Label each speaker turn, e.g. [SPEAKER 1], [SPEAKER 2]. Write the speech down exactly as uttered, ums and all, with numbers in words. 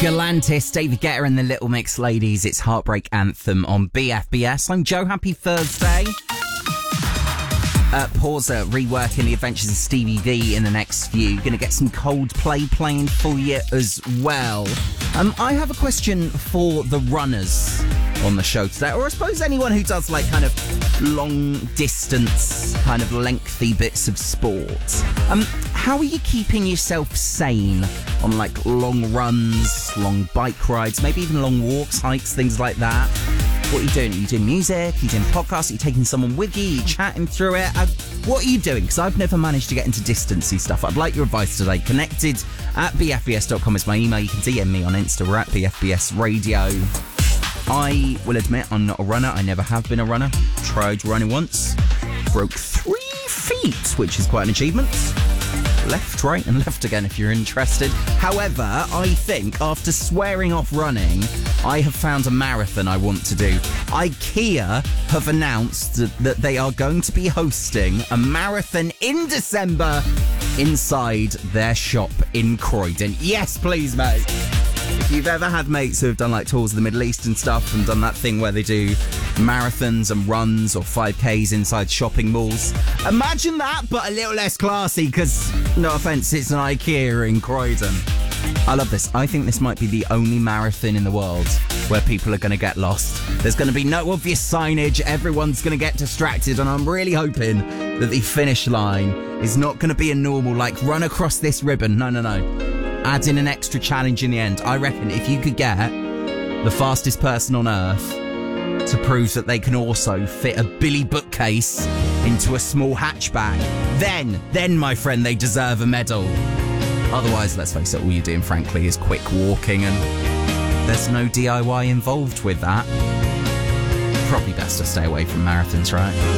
[SPEAKER 1] Galantis, David Guetta and the Little Mix Ladies. It's Heartbreak Anthem on B F B S. I'm Joe. Happy Thursday. Uh, Pauser reworking the adventures of Stevie V in the next few. Gonna get some Coldplay playing for you as well. Um, I have a question for the runners on the show today, or I suppose anyone who does like kind of long distance, kind of lengthy bits of sport. Um, how are you keeping yourself sane on like long runs, long bike rides, maybe even long walks, hikes, things like that? What are you doing? Are you doing music? Are you doing podcasts? Are you taking someone with you? Are you chatting through it? Uh, what are you doing? Because I've never managed to get into distancey stuff. I'd like your advice today. Connected at b f b s dot com is my email. You can D M me on Insta. We're at B F B S Radio. I will admit I'm not a runner. I never have been a runner. Tried running once. Broke three feet, which is quite an achievement. Left, right and left again if you're interested. However, I think after swearing off running, I have found a marathon I want to do. IKEA have announced that, that they are going to be hosting a marathon in December inside their shop in Croydon. Yes, please, mate. If you've ever had mates who have done like tours of the Middle East and stuff and done that thing where they do marathons and runs or five Ks inside shopping malls, imagine that, but a little less classy because, no offence, it's an IKEA in Croydon. I love this. I think this might be the only marathon in the world where people are going to get lost. There's going to be no obvious signage. Everyone's going to get distracted. And I'm really hoping that the finish line is not going to be a normal, like, run across this ribbon. No, no, no. Add in an extra challenge in the end. I reckon if you could get the fastest person on earth to prove that they can also fit a Billy bookcase into a small hatchback, then, then, my friend, they deserve a medal. Otherwise, let's face it, all you're doing, frankly, is quick walking and there's no D I Y involved with that. Probably best to stay away from marathons, right?